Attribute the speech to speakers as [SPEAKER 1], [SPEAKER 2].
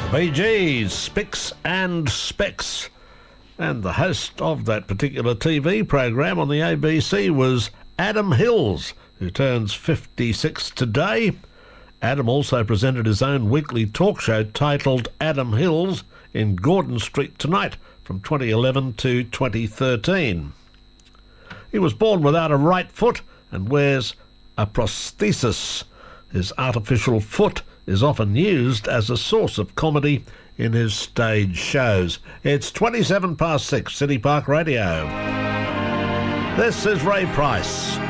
[SPEAKER 1] Bee Gees, Spicks and Specks. And the host of that particular TV program on the ABC was Adam Hills, who turns 56 today. Adam also presented his own weekly talk show titled Adam Hills in Gordon Street Tonight from 2011 to 2013. He was born without a right foot and wears a prosthesis. His artificial foot is often used as a source of comedy in his stage shows. It's 6 City Park Radio. This is Ray Price.